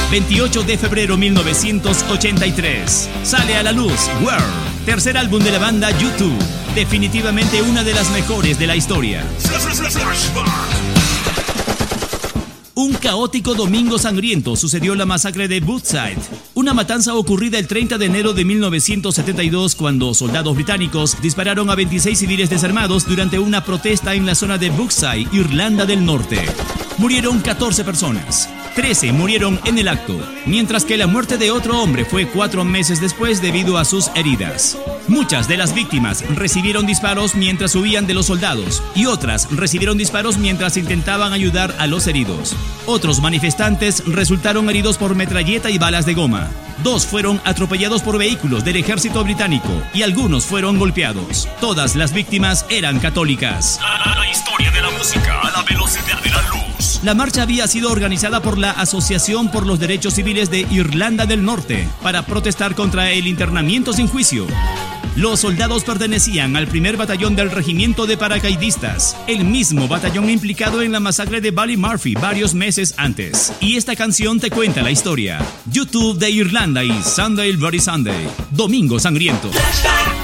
28 de febrero 1983. Sale a la luz World, tercer álbum de la banda YouTube. Definitivamente una de las mejores de la historia. Un caótico domingo sangriento sucedió la masacre de Woodside, una matanza ocurrida el 30 de enero de 1972 cuando soldados británicos dispararon a 26 civiles desarmados durante una protesta en la zona de Woodside, Irlanda del Norte. Murieron 14 personas. 13 murieron en el acto, mientras que la muerte de otro hombre fue 4 meses después debido a sus heridas. Muchas de las víctimas recibieron disparos mientras huían de los soldados y otras recibieron disparos mientras intentaban ayudar a los heridos. Otros manifestantes resultaron heridos por metralleta y balas de goma. 2 fueron atropellados por vehículos del ejército británico y algunos fueron golpeados. Todas las víctimas eran católicas. La historia de la música a la velocidad de la luz. La marcha había sido organizada por la Asociación por los Derechos Civiles de Irlanda del Norte para protestar contra el internamiento sin juicio. Los soldados pertenecían al primer batallón del regimiento de paracaidistas, el mismo batallón implicado en la masacre de Ballymurphy varios meses antes. Y esta canción te cuenta la historia. YouTube de Irlanda y Sunday Bloody Sunday, Domingo Sangriento.